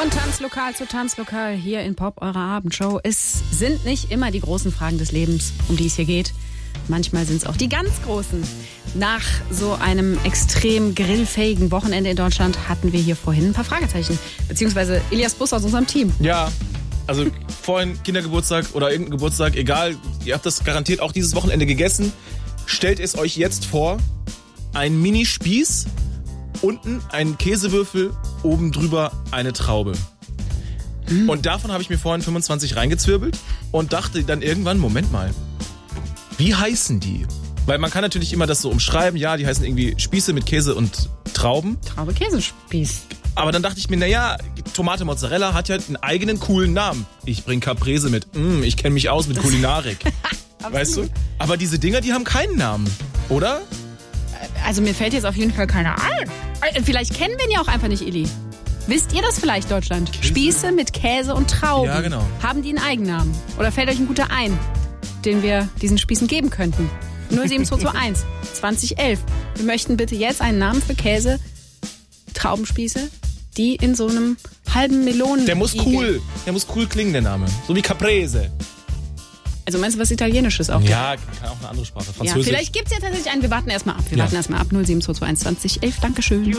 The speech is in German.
Von Tanzlokal zu Tanzlokal hier in Pop, eurer Abendshow. Es sind nicht immer die großen Fragen des Lebens, um die es hier geht. Manchmal sind es auch die ganz großen. Nach so einem extrem grillfähigen Wochenende in Deutschland hatten wir hier vorhin ein paar Fragezeichen. Beziehungsweise Elias Bus aus unserem Team. Ja, also vorhin Kindergeburtstag oder irgendein Geburtstag, egal, ihr habt das garantiert auch dieses Wochenende gegessen. Stellt es euch jetzt vor, ein Mini-Spieß, unten ein Käsewürfel, oben drüber eine Traube. Und davon habe ich mir vorhin 25 reingezwirbelt und dachte dann irgendwann, Moment mal, wie heißen die? Weil man kann natürlich immer das so umschreiben, ja, die heißen irgendwie Spieße mit Käse und Trauben. Traube Käsespieß. Aber dann dachte ich mir, naja, Tomate Mozzarella hat ja einen eigenen coolen Namen. Ich bring Caprese mit. Ich kenne mich aus mit Kulinarik. Weißt du? Aber diese Dinger, die haben keinen Namen, oder? Also mir fällt jetzt auf jeden Fall keiner ein. Vielleicht kennen wir ihn ja auch einfach nicht, Eli. Wisst ihr das vielleicht, Deutschland? Käse? Spieße mit Käse und Trauben. Ja, genau. Haben die einen Eigennamen? Oder fällt euch ein guter ein, den wir diesen Spießen geben könnten? 07221 2011. Wir möchten bitte jetzt einen Namen für Käse, Traubenspieße, die in so einem halben Melonen. Der muss cool klingen, der Name. So wie Caprese. Also meinst du was Italienisches auch? Ja, kann auch eine andere Sprache. Ja, Französisch. vielleicht gibt es ja tatsächlich einen. Wir warten erstmal ab. 07221 2011. Dankeschön.